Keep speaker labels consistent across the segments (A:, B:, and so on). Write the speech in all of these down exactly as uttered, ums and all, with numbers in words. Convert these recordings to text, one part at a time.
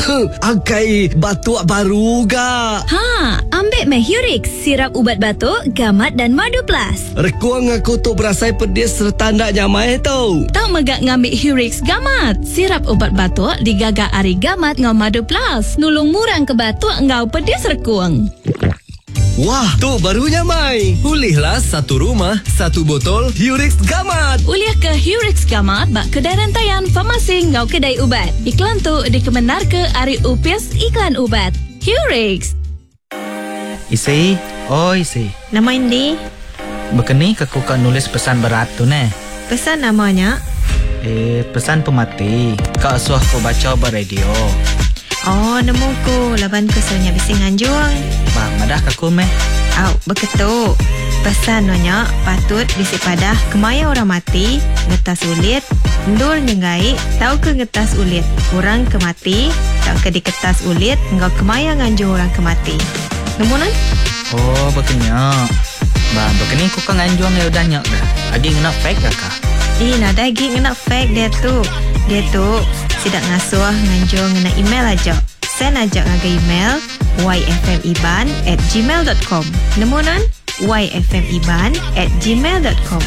A: Angkai batuk baru ga.
B: Ha, ambil Mehurix, sirap ubat batuk, gamat dan madu plus.
A: Rekuang aku tu berasai pedis serta ndak nyamai tu.
B: Tak megak ngambil Hurix gamat. Sirap ubat batuk digagak ari gamat ngau madu plus. Nulung murang ke batuk ngau pedis rekuang.
A: Wah, tu barunya Mai.
C: Pulihlah satu rumah, satu botol Hurix Gamat.
B: Uliah ke Hurix Gamat bak kedai rantaian farmasi ngau kedai ubat. Iklan tu dikebenar ke Ari Upis Iklan Ubat. Hurix.
D: Isi, oh isi.
E: Nama Indi?
D: Bekeni aku kan nulis pesan berat tu ne.
E: Pesan namanya?
D: Eh, pesan pemati. Kak suah ko baca beradio.
E: Oh, nemu ku. Laban ku soalnya bising anjuang.
D: Bang, madah kaku meh.
E: Au, beketuk. Pesan nanya patut bisi padah kemaya orang mati, ngetas ulit, ndul nyengai, tahu ke ngetas ulit. Orang kemati, tak ke diketas ulit, engkau kemaya nganju orang kemati. Nemu nan?
D: Oh, bekenya. Bang, bekeni ku kan anjuang ya udah nyak dah. Adi ngena fake dah kah?
E: Eh, nada lagi ngena fake dia tu. Dia tu sidak ngasuh nganjung ngena email aja. Send aja ngaga email y f m iban at gmail dot com. Nemu nan? y f m iban at gmail dot com.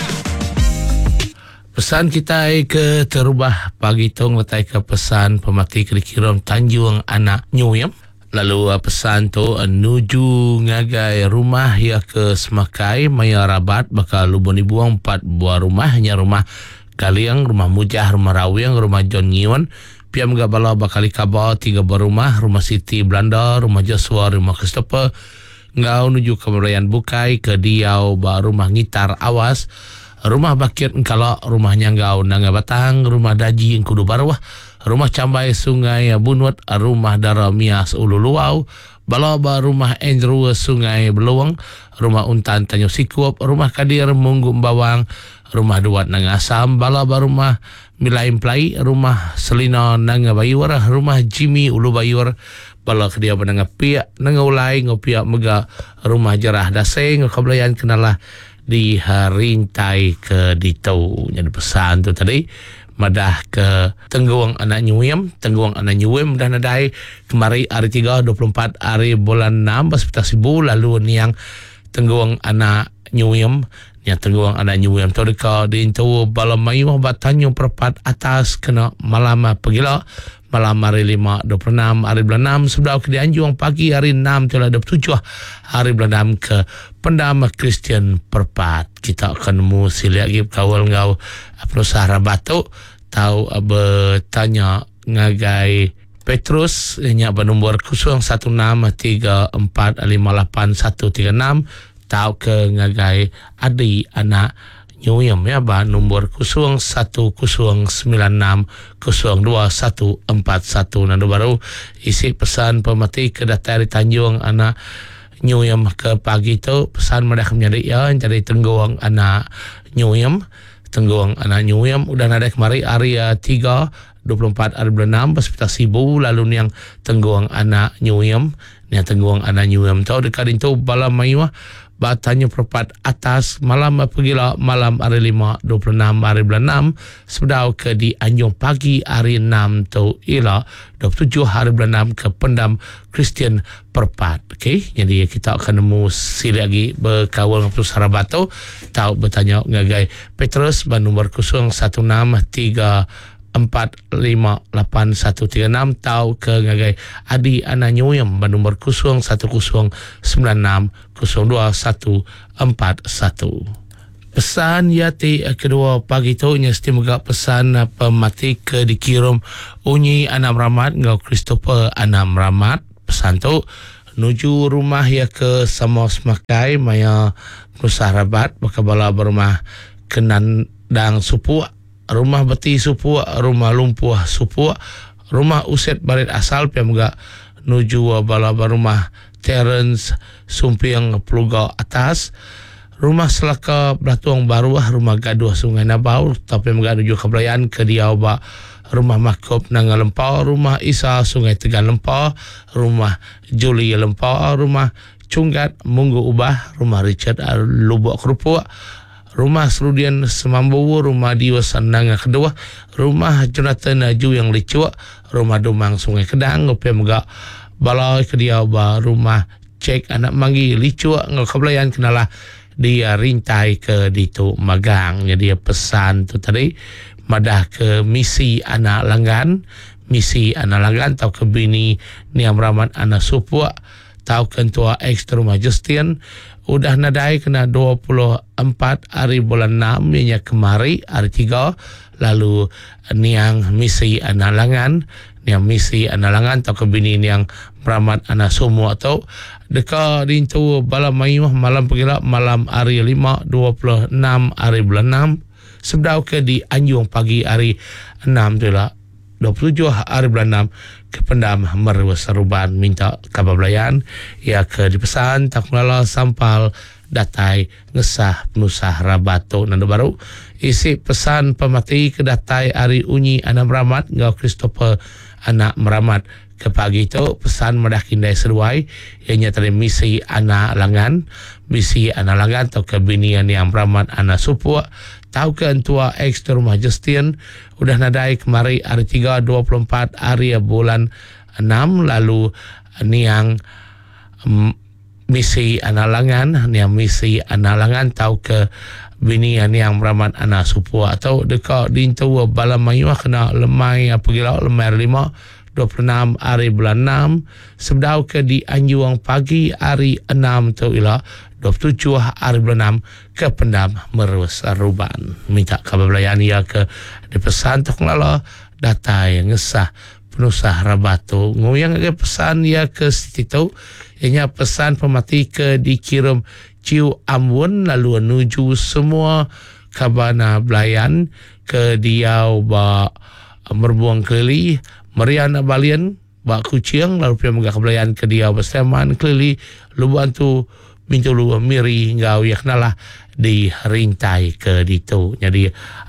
F: Pesan kita ke terubah pagi tong letai ke pesan pemati kira-kira Tanjung Anak Nyuyam. Lalu uh, pesan tu uh, nuju ngagai rumah ya ke Semakai Maya Rabat bakal lubon dibuang empat buah rumah, hanya rumah Kaliang, rumah Mujah, rumah Rawiang, rumah John Ngiwan. Piam gabala bakal ikabau tiga buah rumah, rumah Siti Belanda, rumah Joshua, rumah Christopher. Ngau nuju ke Merayan Bukai ke Diau ba rumah Ngitar Awas. Rumah Bakir Engkala, rumahnya Ngau Nanga Batang, rumah Daji Engkudu Barwah, rumah Cambai Sungai Bunwat, rumah Daramias Ulu Luau, Balaba rumah Andrew Sungai Beluang, rumah Untan Tanjung Sikup, rumah Kadir Munggu Bawang, rumah Duat Nanga Asam, Balaba rumah Milaim Plai, rumah Selina Nanga Bayur, rumah Jimmy Ulu Bayur, Bala kedia Nanga Piak, Nanga Ulai Ngopiak Mega, rumah Jerah Daseng, Kebelayan Kenalah di Harintai ke Ditau. Jadi pesan tu tadi madah ke Tengguang Anak Nyuyam, Tengguang Anak Nyuyam dan nadai kemari hari tiga dua puluh empat hari bulan enam sepuluh sibu lalu niang Tengguang Anak Nyuyam, niang Tengguang Anak Nyuyam tu dekat di Intau Balam Mayu Batanyo perpat atas kena malam pegila malam hari lima dua puluh enam hari bulan enam sebelah ke Dianjuang pagi hari enam telah dua puluh tujuh hari bulan enam ke Pendam Kristian Perpat. Kita akan musi lagi kawal ngau perusahaan Batu tahu bertanya ngagai Petrus nya bernombor kosong satu enam tiga empat lima lapan satu tiga enam tahu ke ngagai Adi Anak Nyuyam ya ba nombor kosong satu kosong sembilan enam kosong dua satu empat satu nando baru isi pesan pemati kedatari Tanjung Anak Nyuyam ke pagi tu pesan mereka menjadi ya jadi Tengguang Anak Nyuyam, Tengguang Anak Nyuyam udah ada kemari hari tiga dua puluh empat hari bulan enam sepuluh sibu lalu yang Tengguang Anak Nyuyam, yang Tengguang Anak Nyuyam tu dekat itu Balam Mayu Batanyo perpat atas malam pegila malam hari lima dua puluh enam hari bulan enam sedau ke di Anjung pagi hari enam tu ila dua puluh tujuh hari bulan enam ke Pendam Kristian Perpat. Okey, jadi kita akan nemu si lagi berkawal dengan Perusahaan Batu tahu bertanya ngagai Petrus bernombor kosong satu enam tiga empat lima lapan satu tiga enam tahu ke ngagai Adi Anak Nyuyam bernombor kosong satu kosong sembilan enam kosong dua satu empat satu. Pesan yati kedua pagi tu nya semoga pesan pemati ke dikirim Unyi Anam Rahmat ngau Christopher Anam Rahmat. Pesan tu nuju rumah ya ke Samo Semakai maya Nusa Rabat bakabala berumah Kenan Dang Supu, rumah Beti Supu, rumah Lumpuh Supu, rumah Uset Barit Asal piamga nuju bala rumah Terence Sumpiang Pluga Atas, rumah Selaka Belatuang Baru, rumah Gaduh Sungai Nabau tapi mga nuju Kebelayan ke Diau ba rumah Makop Nanga Lempau, rumah Isa Sungai Tegal Lempau, rumah Juli Lempau, rumah Cunggat Munggu Ubah, rumah Richard Lubuk Kerupuk, Rumah Serudian Semambawa, Rumah Diwa Sandangan Kedua, Rumah Jonathan Ju yang Licua, Rumah Dumang Sungai Kedang, Ngopi Megak Balai Kediau Ba, Rumah Cek Anak Manggi Licua, Ngokablayan kenalah dia rintai ke ditu magang. Jadi pesan tu tadi madah ke misi anak langgan, misi anak langgan tau ke bini niam ramat anak supua, tau kentua ekstra majustian udah nadai kena dua puluh empat hari bulan enam ianya kemari hari tiga, lalu niang misi anak langan, niang misi anak langan tau ke bini niang meramat anak semua atau deka dintu balam mayuh malam pegila malam hari lima dua puluh enam hari bulan enam sebdau ke di Anjung pagi hari enam tu lah dua puluh tujuh hari bulan enam ke pendam Merwa Seruban minta kabablayan ya ke dipesan tak melala sampal datai ngesah penusah rabato nanda baru isi pesan pemati ke datai hari unyi anak meramat ngau Christopher anak meramat ke pagi itu pesan madah kindai seruai ianya tadi misi anak langan, misi anak langan atau kebinian yang meramat anak supua tau ke antua ekstra majustian udah nadai kemari hari tiga dua puluh empat hari bulan enam, lalu niang um, misi anak langan, niang misi anak langan tau ke binian yang meramat anak supua atau dekat dintu balam mayuah kena lemai apa gila lemai lima dua puluh enam hari bulan enam sebdau ke di Anjuang pagi hari enam tu ialah dua puluh tujuh hari bulan enam ke pendam Merwa Seruban minta kabablayan ia ke dipesan tok lala datai ngesah penusah rabato ngoyang ke pesan ia ke situ ianya pesan pemati ke dikirim Ciu Ambon lalu menuju semua kabana belayan ke Diau ba Merbuang Kelili Mariana Balian Bak Kucing lalu pia megah kebelayan ke dia Berseman Kelili Lubuan tu Mintu lu miri ngau yak nalah di rintai ke ditu. Jadi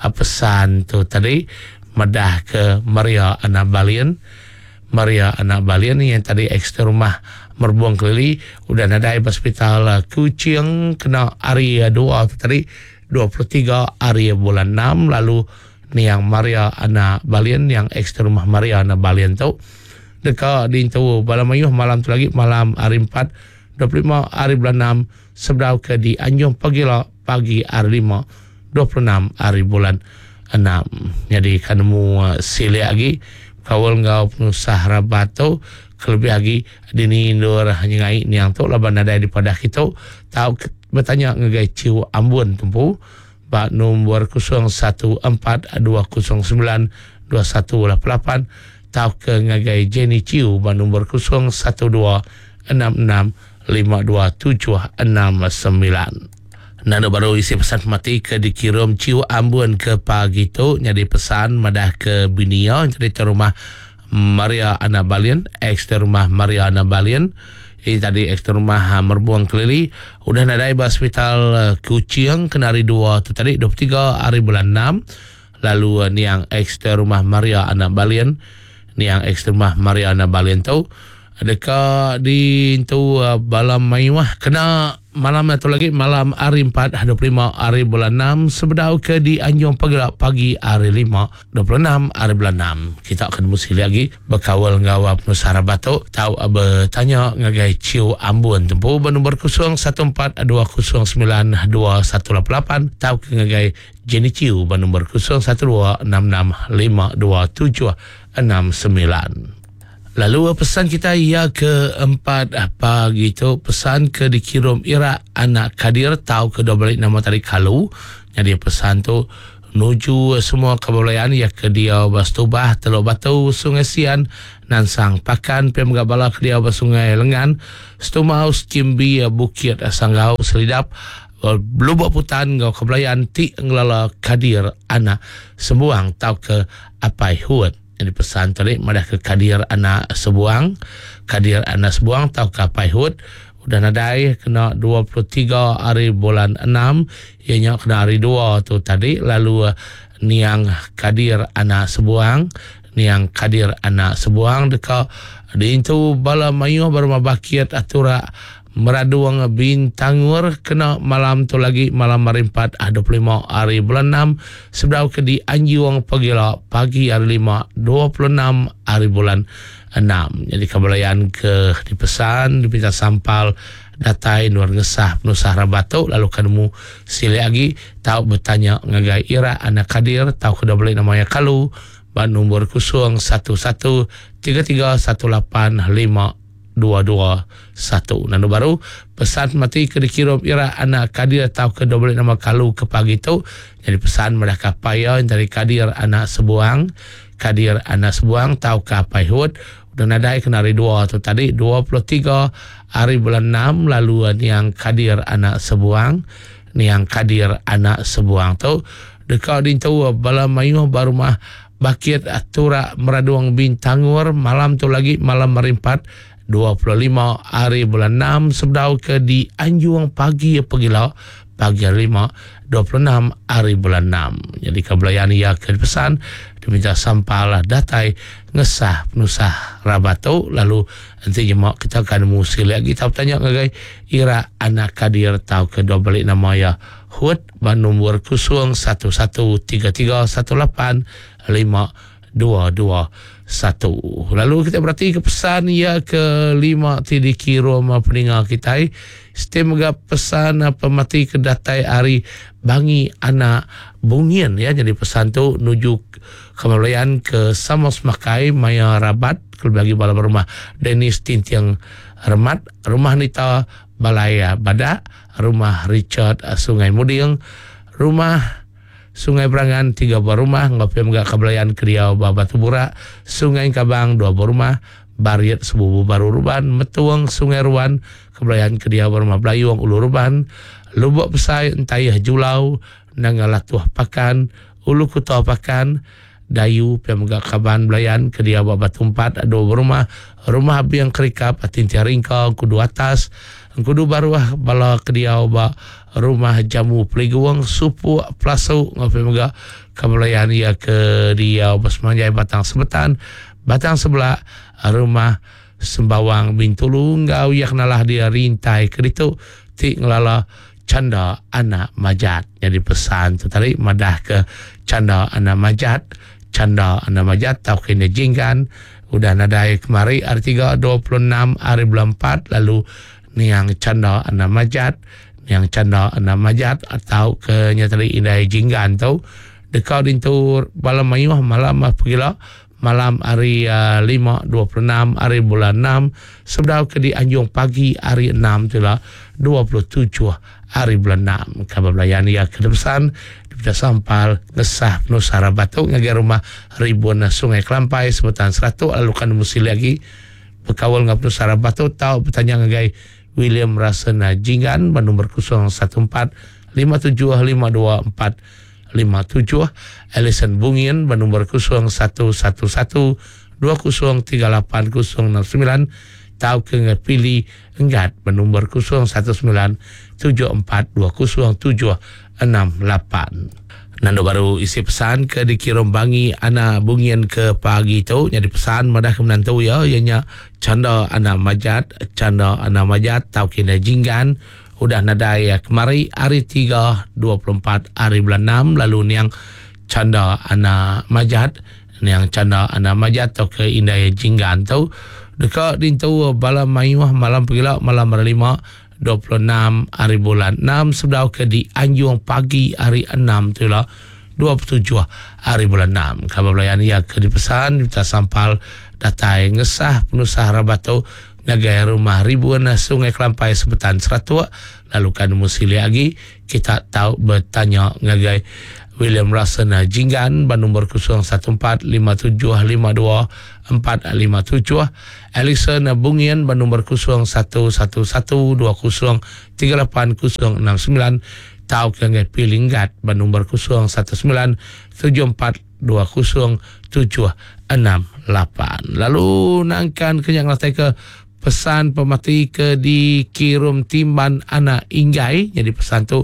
F: pesan tu tadi madah ke Maria Anak Balian Maria Anak Balian yang tadi ekstra rumah Merbuang Kelili udah nadai hospital Kucing kena hari dua tu tadi dua puluh tiga hari bulan enam, lalu ni yang Maria Anak Balian yang ekstra rumah Maria Anak Balian tu dekat di tu Balamayuh malam tu lagi malam hari empat dua puluh lima hari bulan enam sebdau ke di Anjung pagi lah pagi hari lima dua puluh enam hari bulan enam. Jadi kanemu sile lagi kawal ngau penusah rabato kelebih lagi dini indur hanya ngai ni yang tu laban ada di pada kita tahu bertanya ngegai Ciu Ambon tumpu bak nombor kosong satu empat dua kosong sembilan dua satu lapan lapan tahu ke ngegai Jenny Ciu bak nombor kosong satu dua enam enam lima dua tujuh enam sembilan. Nana baru isi pesan mati ke dikirim Ciu Ambon ke pagi tu jadi pesan madah ke binia jadi ke rumah Maria Anak Balian, ex rumah Maria Anak Balian. Ini tadi ex rumah Merbuang Kelili udah nadai hospital Kucing kena hari dua tu tadi dua puluh tiga hari bulan enam. Lalu ni yang ex rumah Maria Anak Balian, ni yang ex rumah Maria Anak Balian tu dekat di tu uh, Balam Mayuah kena malam itu lagi malam hari empat dua puluh lima hari bulan enam sebedau ke di Anjung pagi pagi hari lima dua puluh enam hari bulan enam. Kita akan musi lagi berkawal ngawap nusara batu tahu bertanya ngagai Ciu Ambon tempuh bernomor kosong satu empat dua kosong sembilan dua satu lapan lapan tahu ke ngagai Jenny Ciu bernomor kosong satu dua enam enam lima dua tujuh enam sembilan. Lalu pesan kita ia keempat apa gitu pesan ke dikirim Ira Anak Kadir tahu ke dua balik nama tadi Kalu. Jadi pesan tu nuju semua kebelayan ya ke dia Bastubah Teluk Batu Sungai Sian Nansang Pakan Pemga Bala ke dia Sungai Lengan Stumaus Cimbi Bukit Sanggau Selidap Lubuk Putan ngau kebelayan ti ngelala Kadir Anak Sembuang tahu ke Apai Huat. Jadi pesan tadi madah ke Kadir Anak Sebuang Kadir Anak Sebuang tahu kapai hud udah nadai kena dua puluh tiga hari bulan enam ianya kena hari dua tu tadi. Lalu niang Kadir Anak Sebuang niang Kadir Anak Sebuang dekat di itu Bala Mayuh berumah bakiat atura Meraduang Bintangur kena malam tu lagi malam hari empat dua puluh lima hari bulan enam sebdau ke di Anjuang Pagila pagi hari lima dua puluh enam hari bulan enam. Jadi kebelayan ke dipesan dipinta sampal datai nuar ngesah penusah rabato lalu kanemu sili lagi tahu bertanya ngagai ira anak kadir tahu kedua balik namanya kalu ban nombor kusung satu satu tiga tiga satu lapan lima dua dua satu. Nanu baru pesan mati ke dikirim ira anak kadir tahu kedua balik nama kalu ke pagi tu. Jadi pesan mereka payah dari kadir anak sebuang kadir anak sebuang tahu ke apa hud dan ada kena hari dua tu tadi dua puluh tiga hari bulan enam lalu yang kadir anak sebuang ni yang kadir anak sebuang tu dekat dintu bala mayuh baru mah bakit atura Meraduang Bintangur malam tu lagi malam merimpat dua puluh lima hari bulan enam sebdau ke di Anjuang pagi Pagila pagi lima dua puluh enam hari bulan enam. Jadi kebelayan ia ke pesan diminta sampal datai ngesah penusah rabato lalu nanti jemak kita akan musil lagi tahu tanya ngagai ira anak kadir tahu ke dua balik nama ya hud ban nombor kusung satu satu tiga tiga satu lapan lima dua dua satu. Lalu kita berarti ke pesan ya ke lima tidi kirom peningal kita stem ga pesan pemati ke datai hari bangi anak bungien ya. Jadi pesan tu nuju kemalayan ke Samos Makai Maya Rabat ke bagi bala rumah Dennis Tintiang Remat rumah Nita Balaya Badak rumah Richard Sungai Muding rumah Sungai Berangan tiga buah rumah ngopi megak kebelayan Kediau Batu Burak Sungai Kabang dua buah rumah Bariat Sebubu Baru Ruban Metuang Sungai Ruan kebelayan Kediau Rumah Belayuang Ulu Ruban Lubuk Pesai Entayah Julau Nangalatuah Pakan Ulu Kutua Pakan Dayu Pemegak Kaban Belayan Kediau Batu Empat dua buah rumah Rumah Biang Kerikap Atintia Ringkau Kudu Atas Kudu Baruah Bala Kediau Ba Rumah Jamu Peliguang Supu Plasu ngopi megak kebelayan ia ke dia Basmanjai Batang Sebetan Batang Sebelah rumah Sembawang Bintulu ngau yak nalah dia rintai keditu ti ngelala canda anak majat. Jadi pesan tu tadi madah ke canda anak majat canda anak majat tau kena jinggan udah nadai kemari hari tiga dua puluh enam hari bulan empat lalu ni yang canda anak majat yang canda anak majat atau ke nyatari indai jinggan tu dekat dintu malam mayuh malam pagila malam hari uh, lima dua puluh enam hari bulan enam sebdau ke di Anjuang pagi hari enam tu lah dua puluh tujuh hari bulan enam kabar belayan ia kedepan dipita sampal ngesah penusah rabato ngagai rumah ribuan Sungai Kelampai sebutan seratus lalu kan musil lagi berkawal ngap penusah rabato tahu bertanya ngagai William Rasena Jingan nombor kusung satu empat lima tujuh lima dua empat lima tujuh. Alison Bungin nombor kusung satu satu satu dua kusung tiga lapan kusung enam sembilan tahu ke pilih enggat nombor kusung satu sembilan tujuh empat dua kusung tujuh enam lapan. Nando baru isi pesan ke dikirim bangi anak bungien ke pagi tu. Jadi pesan madah ke menantu ya ianya canda anak majat canda anak majat tau kena jinggan udah nadai ya kemari hari tiga dua puluh empat hari bulan enam lalu niang canda anak majat niang canda anak majat tau ke indai jinggan tu dekat dintu bala mayuh malam pagila malam hari lima dua puluh enam hari bulan enam sebdau ke di Anjuang pagi hari enam tu lah dua puluh tujuh hari bulan enam. Kabar belayan ia ke dipesan kita sampal datai ngesah penusah rabato ngagai rumah ribuan Sungai Kelampai sebutan seratus lalu kan musili lagi kita tahu bertanya ngagai William Rasena Jinggan nombor kusung satu empat lima tujuh lima dua empat lima tujuh. Alison Bungien nombor kusung satu satu satu dua kusung tiga lapan kusung enam sembilan tahu ke pilinggat nombor kusung satu sembilan tujuh empat dua kusung tujuh enam lapan. Lalu nangkan kenyang latai ke pesan pemati ke dikirim timban anak inggai. Jadi pesan tu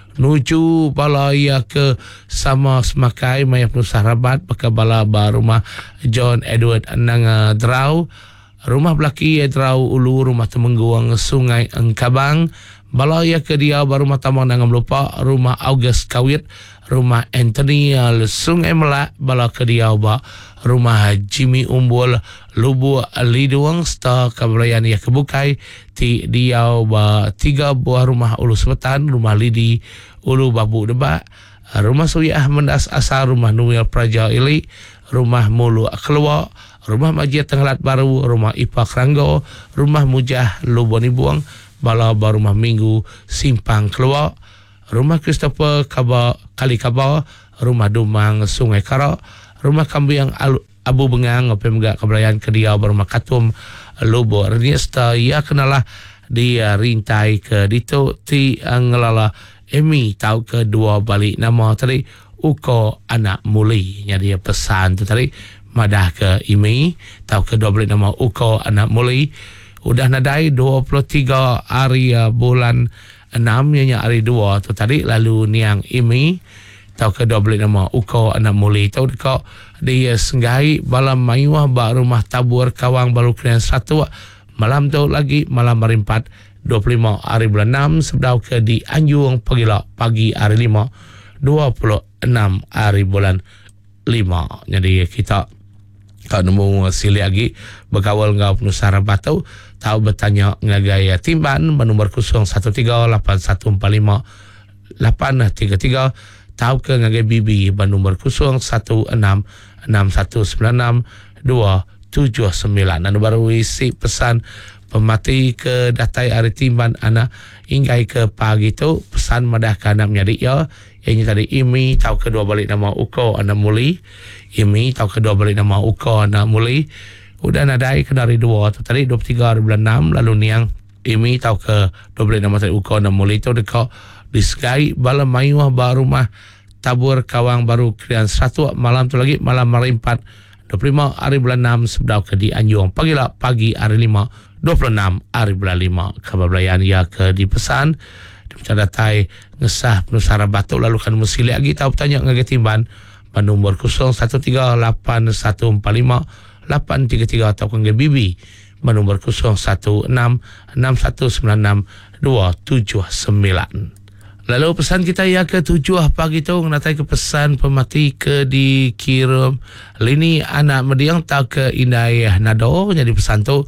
F: nuju bala ia ke sama semakai maya penusah rabat pakai bala rumah John Edward Anang Drau Rumah Belaki Edrau Ulu, Rumah Temengguang Sungai Engkabang, Balaya Kediau Rumah Tambang Dangan Melupak, Rumah August Kawit, Rumah Anthony Sungai Melak, Bala Kediau Ba, Rumah Jimmy Umbul Lubu Liduang Star Kabrayan Ya Kebukai, Ti Diau Ba, tiga buah rumah Ulu Sebetan, Rumah Lidi Ulu Babu Debak, Rumah Suyah Mendas Asar, Rumah Nuil Praja Ili, Rumah Mulu Keluar, Rumah Majid Tenggelat Baru, Rumah Ipa Keranggo, Rumah Mujah Luboni Buang, Bala Rumah Minggu Simpang Keluar, Rumah Christopher Kaba Kali Kaba, Rumah Dumang Sungai Kara, Rumah Kambiang Abu Bengang, Pemgak Kebelayan Kediau, Rumah Katum Lubo Ernesta, ia kenalah dia rintai ke dito ti ngelala Emi tahu kedua balik nama tadi Uko Anak Muli. Jadi pesan tu tadi madah ke Emi tahu kedua balik nama Uko Anak Muli. Udah nadai dua puluh tiga hari bulan enam nya hari dua tu tadi. Lalu niang Emi tahu kedua balik nama Uko Anak Muli. Tahu dekat dia senggai balam mayuah ba rumah tabur kawang baru kena satu malam tu lagi malam hari empat dua puluh lima hari bulan enam sebdau ke di Anjung Pagila pagi hari lima dua puluh enam hari bulan lima. Jadi kita kalau nemu sili lagi berkawal ngau penusara batu tahu bertanya ngagaya timban bernomor kosong satu tiga lapan satu empat lima lapan tiga tiga tahu ke ngagaya bibi bernomor kosong satu enam enam satu sembilan enam dua tujuh sembilan. Dan baru isi pesan pemati ke datai hari timban anak hinggai ke pagi tu pesan madah ke anak menyadik ya. Ini tadi Imi tahu kedua balik nama Uko Anak Muli. Imi tahu kedua balik nama Uko Anak Muli. Udah nadai ke dari dua tu tadi dua puluh tiga hari bulan enam. Lalu niang Imi tahu ke dua balik nama tadi Uko Anak Muli tu dekat disgai balam mayuah baru rumah tabur kawang baru krian satu malam tu lagi malam hari empat dua puluh lima hari bulan enam sebdau ke di Anjung Pagila pagi hari lima dua puluh enam hari bulan lima. Kabar belayan ya ke dipesan macam datai ngesah penusara batuk lalu kan musili lagi tahu tanya ngage timban nombor kosong satu tiga lapan satu empat lima lapan tiga tiga atau ngage bibi nombor kosong satu enam enam satu sembilan enam dua tujuh sembilan. Lalu pesan kita ya ke tujuh pagi tu ngatai ke pesan pemati ke dikirim lini anak mediang tak ke Indai Nado. Jadi pesan tu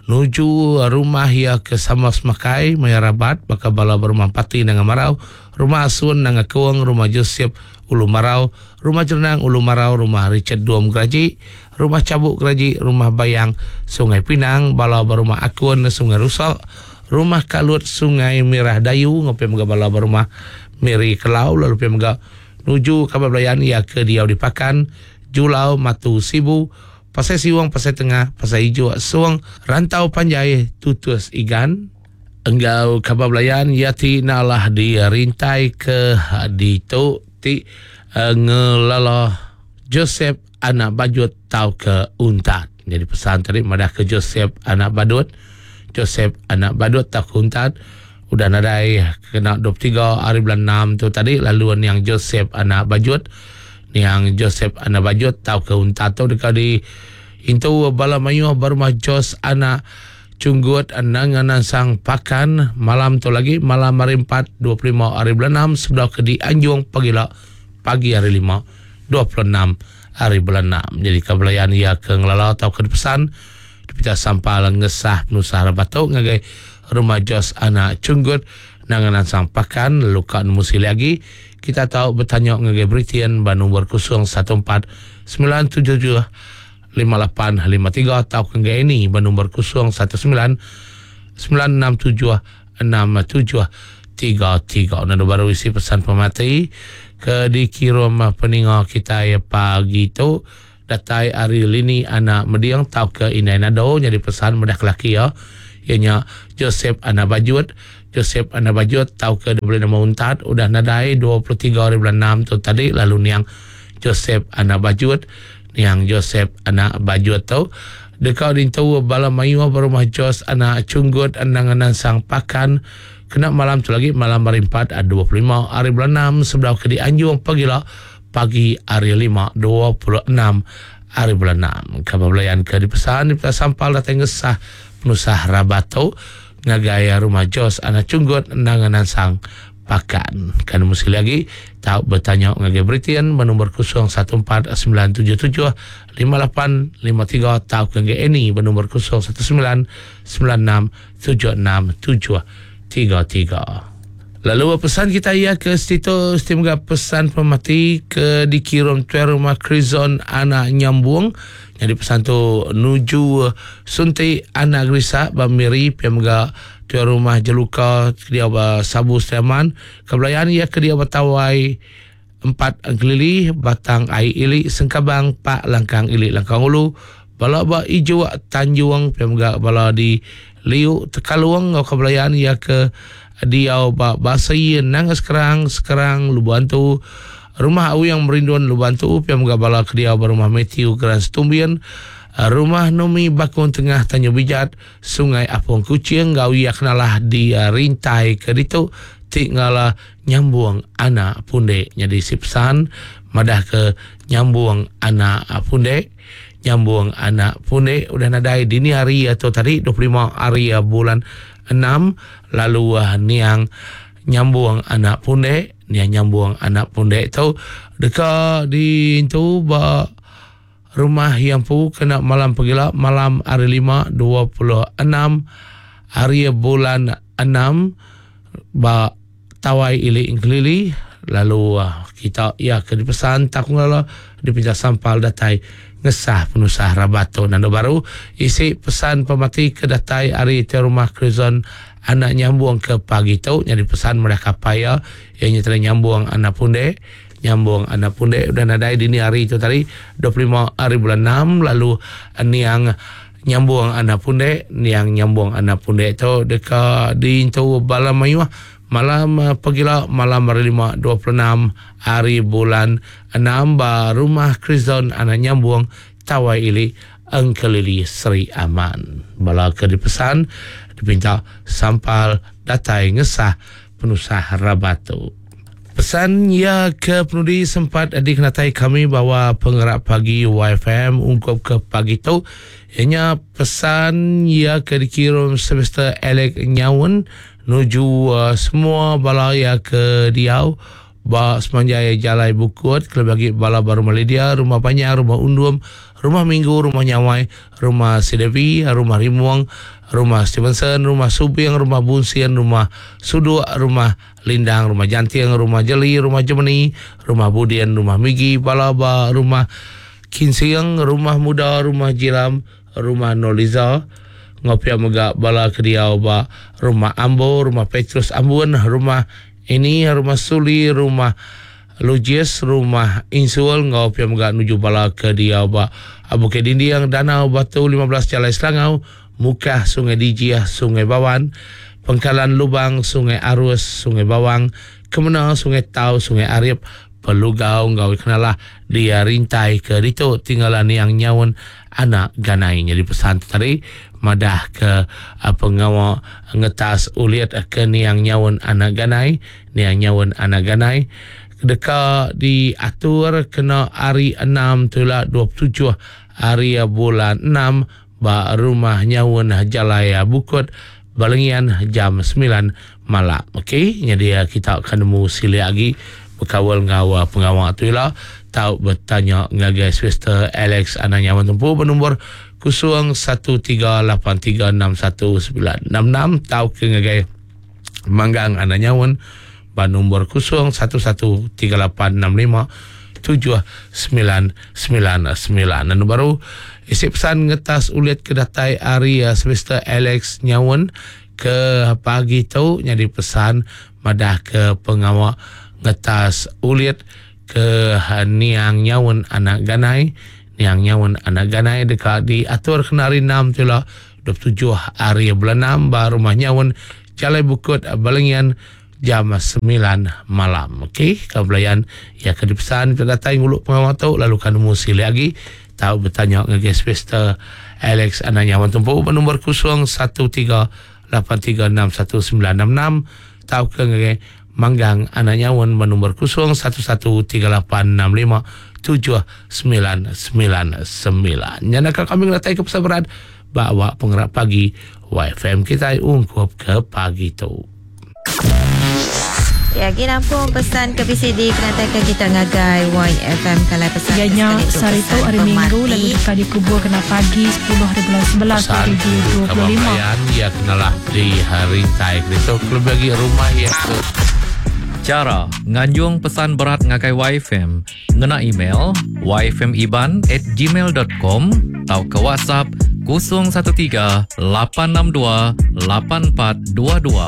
F: nuju rumah ya ke sama semakai mayarabat baka bala berumah pati dengan marau, rumah asun dengan kewang, rumah Joseph Ulu Marau, rumah Jernang Ulu Marau, rumah Richard Duom Geraji, rumah Cabuk Geraji, rumah Bayang Sungai Pinang, bala berumah Akun Sungai Rusak, rumah Kalut Sungai Merah Dayu, ngopi mga bala berumah Meri Kelau, lalu pi mga nuju kabar belayan ya ke Diau Dipakan, Julau Matu Sibu, Pasai Siwang, Pasai Tengah, Pasai Hijau, Suang, Rantau Panjai, Tutus Igan. Enggau kabar belayan yati nalah dia rintai ke di tu ti uh, ngelala Joseph Anak Bajut tau ke Untat. Jadi pesan tadi madah ke Joseph Anak Badut, Joseph Anak Badut tau ke Untat. Udah nadai kena dua puluh tiga hari bulan enam tu tadi. Laluan yang Joseph Anak Bajut, yang Joseph Anak Bajut tau ke Untat tu dekat di Intu bala mayuh berumah Jos Anak Cunggut Nanganan Sang Pakan. Malam tu lagi malam hari empat dua puluh lima hari bulan enam sebelah ke di Anjung Pagila pagi hari lima dua puluh enam hari bulan enam. Jadi kebelayan ia ke ngelala tau ke pesan kita sampal ngesah penusara batuk ngagai rumah Jos Anak Cunggut Nanganan Sang Pakan. Luka musi lagi kita tahu bertanya ngagai Britian ban nombor kosong satu empat sembilan tujuh tujuh lima lapan lima tiga atau ke ini bernomor kosong satu sembilan sembilan enam tujuh enam tujuh tiga tiga. Dan baru isi pesan pemati ke dikirim peninga kita ya pagi tu datai hari lini anak mediang tau ke Indai Nado. Jadi pesan mudah kelaki ya ianya Joseph Anak Bajut, Joseph Anak Bajut tau ke boleh nama Untat. Udah nadai dua puluh tiga hari bulan enam tu tadi. Lalu niang Joseph Anak Bajut, yang Joseph Anak Bajut tu dekat dintu bala mayuah berumah Jos Anak Cunggut Nanganan Sang Pakan. Kena malam tu lagi malam hari empat dua puluh lima hari bulan enam sebelah ke di Anjung Pagila pagi hari lima dua puluh enam hari bulan enam. Kabablayan ke dipesan di sampal datang ngesah penusah Rabato ngagaya rumah Jos anak cunggut nanganan sang pakan. Kan mesti lagi tahu bertanya ngagaya Britian bernomor kosong satu empat sembilan tujuh tujuh lima lapan lima tiga tahu ngagaya ini bernomor kosong satu sembilan sembilan enam tujuh enam tujuh tiga tiga. Lalu pesan kita ia ke situ istimewa pesan pemati ke dikirim tuan rumah Krizon anak nyambung. Jadi pesan tu nuju sunti anak Grisa bamiri pemga tuan rumah Jeluka dia ba Sabu Steman. Kebelayan ia ke dia batawai empat gelili batang ai ili sengkabang pak langkang ili langkang ulu. Bala ba ijo Tanjung pemga bala di liu tekaluang ngau kebelayan ia ke dia ba basai nang sekarang sekarang lu bantu rumah au yang merinduan lu bantu pia mga bala ke dia rumah Matthew Grand Stumbian rumah Nomi Bakun Tengah Tanjung Bijat Sungai Apung Kucing gau ia kenalah di rintai ke ditu tinggalah nyambung anak punde jadi sipsan madah ke nyambung anak punde nyambung anak punde udah nadai dini hari atau tadi dua puluh lima hari bulan enam lalu uh, niang nyambung anak punde niang nyambung anak punde tu dekat di itu ba rumah yang pu kena malam pagila malam hari lima dua puluh enam hari bulan enam ba tawai ili ingklili lalu uh, kita ya ke dipesan tak ngala dipinta sampal datai ngesah penusah Rabato nando baru isi pesan pemati kedatai hari te rumah Krizon anak nyambung ke pagi tu jadi pesan mereka paya yang telah nyambung anak punde nyambung anak punde dan ada dini hari itu tadi dua puluh lima hari bulan enam lalu niang nyambung anak punde niang nyambung anak punde itu dekat di itu Balamayu malam pagila malam hari lima dua puluh enam hari bulan enam ba rumah Krizon anak nyambung tawai ili angkelili Sri Aman bala ke dipesan dipinta sampal datai ngesah penusah Rabato. Pesan ya ke penudi sempat adik natai kami bahawa penggerak pagi Y F M ungkap ke pagi tu ianya pesan ya ke dikirim semester Alec Nyawun nuju uh, semua bala ya ke Diau ba semanjaya Jalai Bukut kelebagi bala baru Malidia rumah banyak rumah Undum rumah Minggu rumah Nyawai rumah Sidevi rumah Rimuang rumah Stevenson rumah Subing rumah Bunsian rumah Sudu rumah Lindang rumah Jantiang rumah Jeli rumah Jemeni rumah Budian rumah Migi bala ba rumah Kinsiang rumah Muda rumah Jiram rumah Noliza ngopia mega bala kediau ba rumah Ambo rumah Petrus Ambon rumah ini rumah Suli rumah Lujies rumah Insul ngopia mega nuju bala kediau ba Abu Kedindiang Danau Batu lima belas Jalai Selangau Mukah Sungai Dijiah Sungai Bawan Pengkalan Lubang Sungai Arus Sungai Bawang Kemenang Sungai Tau Sungai Arif Pelugau ngau kenalah dia rintai ke ditu tinggalan yang nyawun anak ganai jadi pesan tadi madah ke apa ngawa ngetas uliat ke niang nyawun anak ganai niang nyawun anak ganai dekat diatur kena hari enam tulah dua puluh tujuh hari bulan enam ba rumah nyawun Jalaya Bukut Balengian jam sembilan malam. Okey, jadi kita akan nemu sili lagi berkawal ngawa pengawal tu lah tahu bertanya ngagai Swister Alex anaknya menempuh bernombor kosong satu tiga lapan tiga enam satu sembilan enam enam tahu ke ngagai manggang anaknya wan bernombor kosong satu satu tiga lapan enam lima tujuh sembilan sembilan sembilan dan baru isi pesan ngetas ulit kedatai area Swister Alex nyawan ke pagi tu jadi pesan madah ke pengawal ngetas ulit ke niang nyawan anak ganai niang nyawan anak ganai dekat di atur kenari enam tu lah dua puluh tujuh hari bulan enam baru rumah nyawan Jalai Bukut Balengian jam sembilan malam. Okey, kabelayan ya ke dipesan terdatai nguluk pengawal tu lalu kan musi lagi tahu bertanya dengan Swister Alex anak nyawan tempuh bernombor kosong satu tiga lapan tiga enam satu sembilan enam enam tahu ke ngagai manggang anak nyawan bernombor kosong satu satu tiga lapan enam lima tujuh sembilan sembilan sembilan. Yang nak kami ngelatai ke persabaran bawa penggerak pagi Y F M kita ungkup ke pagi tu.
E: Ya, kita nampung pesan ke P C D kenatakan kita ngagai Y F M kalau pesan
G: Ianya sehari itu hari Minggu lalu dekat dikubur kena pagi sepuluh hari bulan sebelas dua ribu dua puluh lima.
F: Pesan ya kenalah di hari taik itu lebih bagi rumah ya tu.
H: Cara nganjung pesan berat ngagai Y F M ngena email y f m iban at gmail dot com atau ke WhatsApp kosong satu tiga lapan enam dua lapan empat dua dua.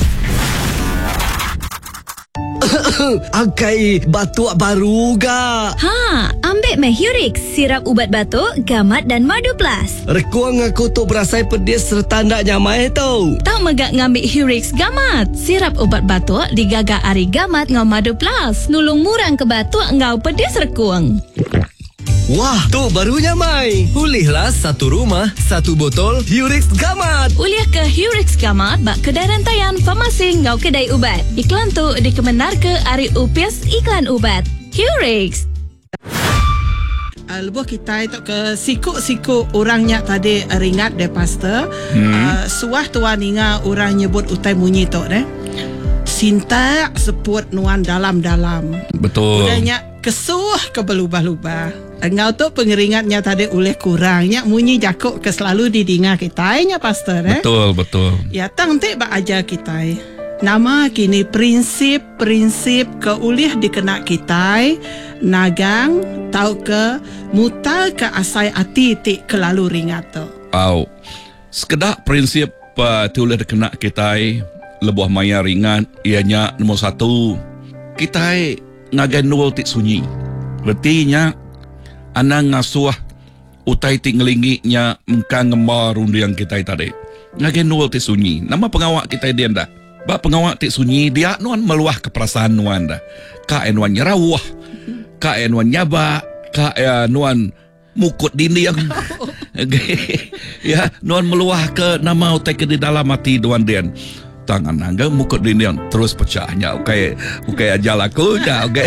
A: Angkai batuk baru ga.
B: Ha, ambil meh Hurix, sirap ubat batuk, gamat dan madu plus.
A: Rekuang aku tu berasai pedis serta ndak nyamai tu.
B: Tak megak ngambil Hurix gamat. Sirap ubat batuk digagak ari gamat ngau madu plus. Nulung murang ke batuk ngau pedis rekuang.
A: Wah, tu baru nyamai.
C: Pulihlah satu rumah, satu botol Hurix Gamat.
B: Uliah ke Hurix gamat bak kedai rantaian farmasi ngau kedai ubat. Iklan tu dikemenar ke ari U P S iklan ubat. Hurix.
I: Uh, lebuh kita itu ke siku-siku orangnya tadi ringat deh pastor. Hmm. Uh, suah tuan inga orang nyebut utai munyi tu deh. Sinta seput nuan dalam-dalam.
J: Betul.
I: Udahnya kesuh ke belubah-lubah. Engau tu pengeringatnya tadi oleh kurangnya munyi jakuk ke selalu didinga kita nya pastor eh.
J: Betul, betul.
I: Ya tang te ba aja kita. Nama kini prinsip-prinsip ke ulih dikena kita nagang tau ke mutal ke asai ati ti kelalu ringat tu.
J: Au. Sekedak prinsip uh, tulis dikena kita lebuh maya ringan ianya nombor satu. Kita ngagai nul ti sunyi. Berartinya anang ngasuh utai ti ngelingiknya engkang ngemar undiang kita tadi. Ngagai nul ti sunyi. Nama pengawak kita dia dah. Ba pengawak ti sunyi dia nuan meluah ke perasaan nuan dah. Ka nuan nyerawah. Ka nuan nyaba, ka nuan mukut dinding. Ya, nuan meluah ke nama utai ke di dalam hati nuan dia. Tangan nangga mukut dinding terus pecahnya. Okey, okey ajal aku dah. Okey.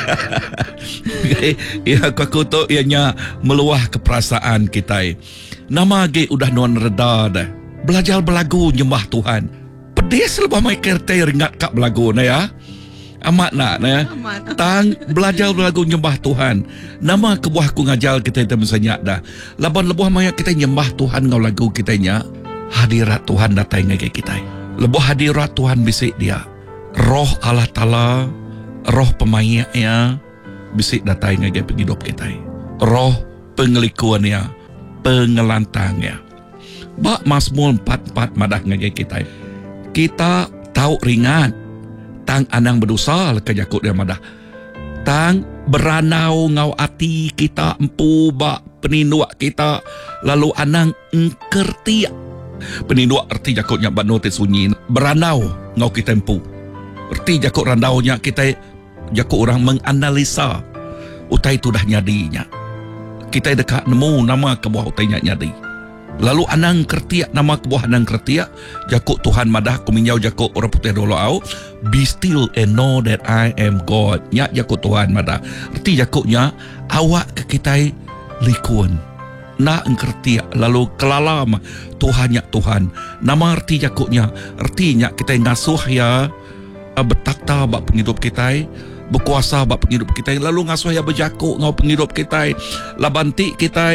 J: Okay. Ya aku tu ianya meluah ke perasaan kita. Nama ge udah nuan reda dah. Belajar belagu nyembah Tuhan. Pedis lebah mai kertai ringat kak belagu na ya. Amat nak na. Tang belajar belagu nyembah Tuhan. Nama kebuahku ngajal kita itu mensenyak dah. Laban lebuh mai kita nyembah Tuhan ngau lagu kita nya. Hadirat Tuhan datang ngai kita. Lebuh hadirat Tuhan bisik dia. Roh Allah Ta'ala, roh pemainnya bisik datang ngai penghidup kita. Roh pengelikuannya, pengelantangnya. Bak Mazmur empat empat madah ngai kita. Kita tahu ringan tang anang berdosa ke jakut dia madah. Tang beranau ngau ati kita empu bak peninduak kita lalu anang engkerti. Peninduak erti jakutnya bak notis sunyi beranau ngau kita empu. Erti jakut randaunya kita jakut orang menganalisa utai tu dah nyadinya. Kita dekat nemu nama kebuah utainya nyadi. Lalu anang kertiak nama kebuah anang kertiak jakut Tuhan madah kuminyau jakut orang putih dulu au. Be still and know that I am God. Nya jakut Tuhan madah. Erti jakutnya awak ke kita likun. Na engkertiak lalu kelalam Tuhan nya Tuhan. Nama erti jakutnya ertinya kita ngasuh ya betakta bak penghidup kita. Berkuasa bak penghidup kita. Lalu ngasuh ya berjakuk ngau penghidup kita. Labanti kita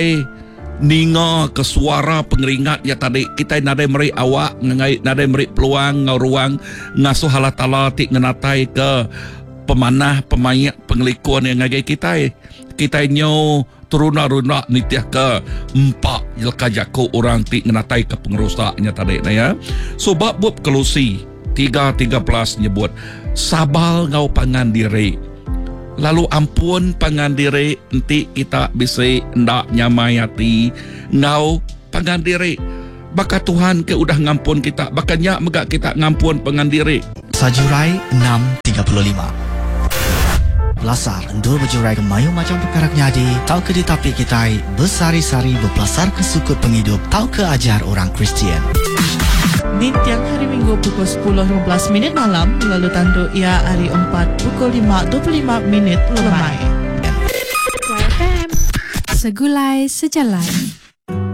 J: ninga ke suara pengeringat ya tadi kita nadai meri awak ngai nadai meri peluang ngau ruang ngasuh Allah Taala ti ngenatai ke pemanah pemayak pengelikuan yang ngagai kita kita nyo turuna-runa nitiah ke empat jelka jako orang ti ngenatai ke pengerusaknya tadi na ya. So bab buat Kolose tiga tiga belas nyebut sabal ngau pangan diri. Lalu ampun pangan diri nanti kita bisa ndak nyamai hati ngau pangan diri. Baka Tuhan ke udah ngampun kita. Bakanya megak kita ngampun pangan diri.
K: Sajurai enam tiga puluh lima. Lasar endur berjurai kemayu macam perkara nyadi. Tau ke di tapi kita bersari-sari berpelasar ke sukut penghidup. Tau ke ajar orang Kristian.
G: Di tiang hari Minggu pukul sepuluh lima belas minit malam, lalu tanduk ia hari empat pukul lima dua puluh lima minit lemai. segulai sejalan.